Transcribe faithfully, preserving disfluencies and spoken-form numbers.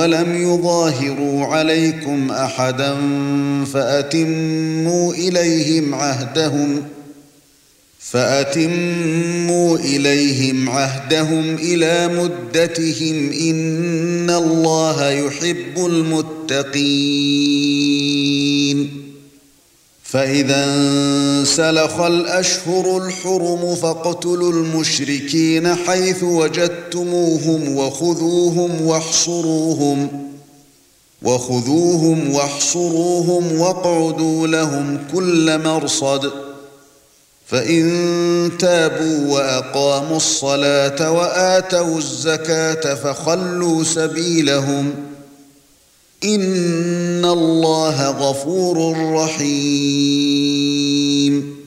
ولم يظاهروا عليكم أحدا فأتموا إليهم عهدهم فأتموا إليهم عهدهم إلى مدتهم إن الله يحب المتقين. فإذا انسلخ الأشهر الحرم فاقتلوا المشركين حيث وجدتموهم وخذوهم واحصروهم وخذوهم واحصروهم واقعدوا لهم كل مرصد فإن تابوا وأقاموا الصلاة وآتوا الزكاة فخلوا سبيلهم إن الله غفور رحيم.